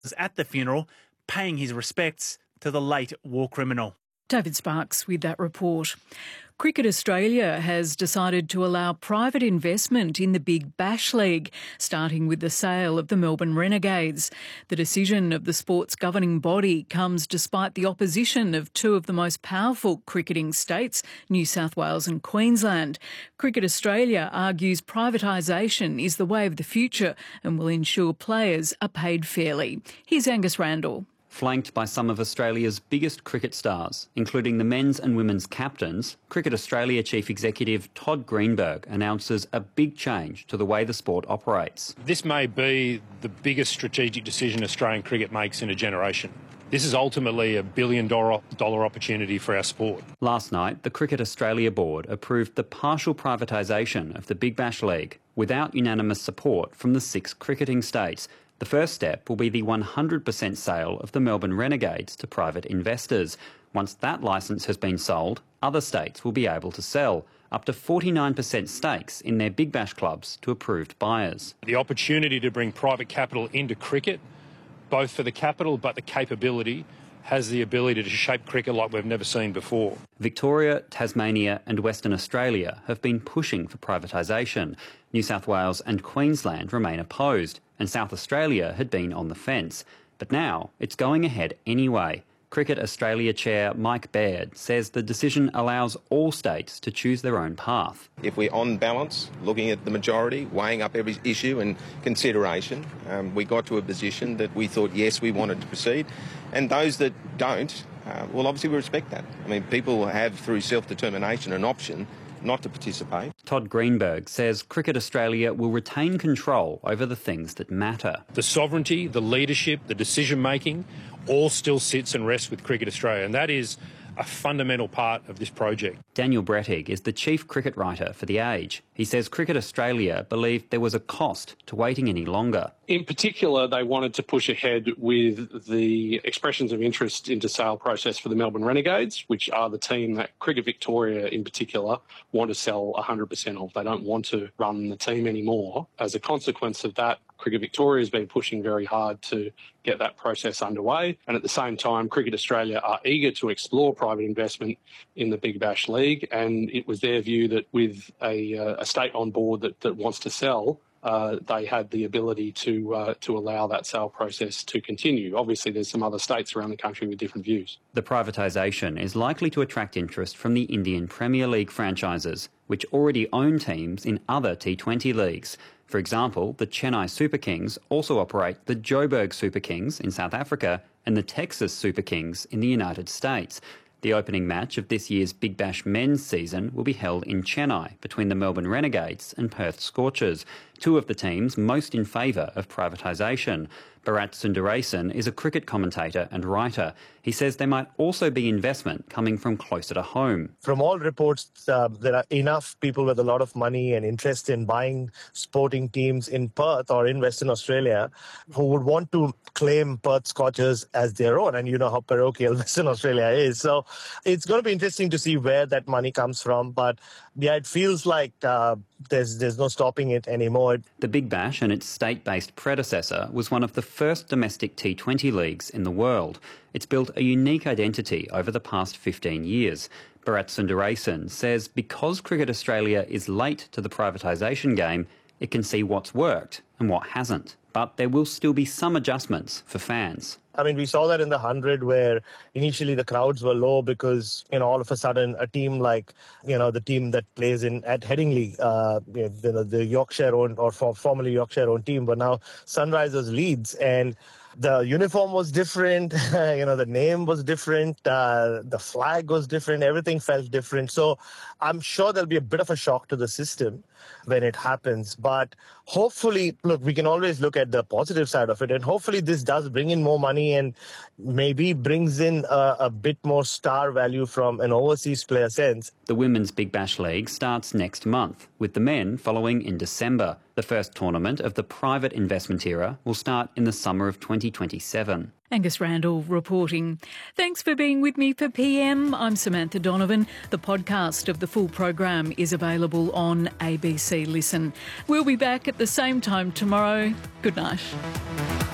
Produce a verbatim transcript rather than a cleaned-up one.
was at the funeral, paying his respects to the late war criminal. David Sparks with that report. Cricket Australia has decided to allow private investment in the Big Bash League, starting with the sale of the Melbourne Renegades. The decision of the sport's governing body comes despite the opposition of two of the most powerful cricketing states, New South Wales and Queensland. Cricket Australia argues privatisation is the way of the future and will ensure players are paid fairly. Here's Angus Randall. Flanked by some of Australia's biggest cricket stars, including the men's and women's captains, Cricket Australia Chief Executive Todd Greenberg announces a big change to the way the sport operates. This may be the biggest strategic decision Australian cricket makes in a generation. This is ultimately a billion dollar opportunity for our sport. Last night, the Cricket Australia board approved the partial privatisation of the Big Bash League without unanimous support from the six cricketing states. The first step will be the one hundred percent sale of the Melbourne Renegades to private investors. Once that licence has been sold, other states will be able to sell up to forty-nine percent stakes in their Big Bash clubs to approved buyers. The opportunity to bring private capital into cricket, both for the capital but the capability, has the ability to shape cricket like we've never seen before. Victoria, Tasmania and Western Australia have been pushing for privatisation. New South Wales and Queensland remain opposed, and South Australia had been on the fence. But now it's going ahead anyway. Cricket Australia Chair Mike Baird says the decision allows all states to choose their own path. If we're on balance, looking at the majority, weighing up every issue and consideration, um, we got to a position that we thought, yes, we wanted to proceed. And those that don't, uh, well, obviously we respect that. I mean, people have, through self-determination, an option not to participate. Todd Greenberg says Cricket Australia will retain control over the things that matter. The sovereignty, the leadership, the decision-making all still sits and rests with Cricket Australia, and that is a fundamental part of this project. Daniel Brettig is the chief cricket writer for The Age. He says Cricket Australia believed there was a cost to waiting any longer. In particular, they wanted to push ahead with the expressions of interest into sale process for the Melbourne Renegades, which are the team that Cricket Victoria in particular want to sell one hundred percent of. They don't want to run the team anymore. As a consequence of that, Cricket Victoria has been pushing very hard to get that process underway. And at the same time, Cricket Australia are eager to explore private investment in the Big Bash League. And it was their view that with a, uh, a state on board that, that wants to sell, uh, they had the ability to uh, to allow that sale process to continue. Obviously, there's some other states around the country with different views. The privatisation is likely to attract interest from the Indian Premier League franchises, which already own teams in other T twenty leagues. For example, the Chennai Super Kings also operate the Joburg Super Kings in South Africa and the Texas Super Kings in the United States. The opening match of this year's Big Bash men's season will be held in Chennai between the Melbourne Renegades and Perth Scorchers, two of the teams most in favour of privatisation. Bharat Sundaresan is a cricket commentator and writer. He says there might also be investment coming from closer to home. From all reports, uh, there are enough people with a lot of money and interest in buying sporting teams in Perth or in Western Australia who would want to claim Perth Scorchers as their own. And you know how parochial Western Australia is. So it's going to be interesting to see where that money comes from. But yeah, it feels like uh, there's there's no stopping it anymore. The Big Bash and its state-based predecessor was one of the first domestic T twenty leagues in the world. It's built a unique identity over the past fifteen years. Bharat Sundaresan says because Cricket Australia is late to the privatisation game, it can see what's worked and what hasn't. But there will still be some adjustments for fans. I mean, we saw that in the hundred where initially the crowds were low because, you know, all of a sudden a team like, you know, the team that plays in at Headingley, uh, you know, the, the Yorkshire-owned or for, formerly Yorkshire-owned team, but now Sunrisers Leeds. And the uniform was different, you know, the name was different, uh, the flag was different, everything felt different. So I'm sure there'll be a bit of a shock to the system when it happens. But hopefully, look, we can always look at the positive side of it. And hopefully this does bring in more money and maybe brings in a, a bit more star value from an overseas player sense. The Women's Big Bash League starts next month, with the men following in December. The first tournament of the private investment era will start in the summer of twenty twenty-seven. Angus Randall reporting. Thanks for being with me for P M. I'm Samantha Donovan. The podcast of the full program is available on A B C Listen. We'll be back at the same time tomorrow. Good night.